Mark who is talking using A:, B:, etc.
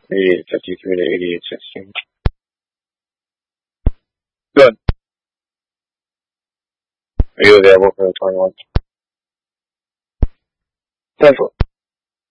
A: testing 3 to 88 testing. Good. Are you available for the 21? Central.